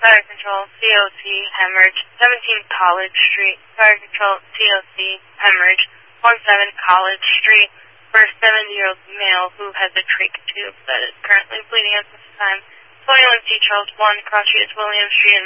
Fire Control, COC, hemorrhage, 17 College Street. Fire Control, COC, hemorrhage, 17 College Street, for a 70-year-old male who has a trach tube that is currently bleeding at this time. 21 C. Charles 1, cross street is William Street.